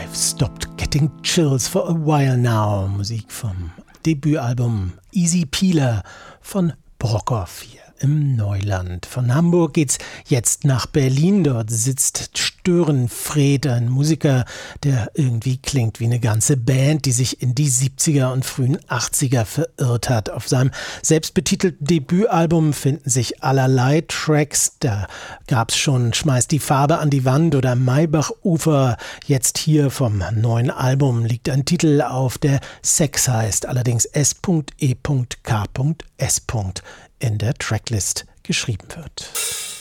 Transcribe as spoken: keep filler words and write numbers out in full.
I've stopped getting chills for a while now. Musik vom Debütalbum Easy Peeler von Brockhoff hier im Neuland. Von Hamburg geht's jetzt nach Berlin. Dort sitzt Störenfried, ein Musiker, der irgendwie klingt wie eine ganze Band, die sich in die siebziger und frühen achtziger verirrt hat. Auf seinem selbstbetitelten Debütalbum finden sich allerlei Tracks. Da gab's schon Schmeiß die Farbe an die Wand oder Maybachufer. Jetzt hier vom neuen Album liegt ein Titel auf, der Sex heißt, allerdings S E K S in der Tracklist geschrieben wird.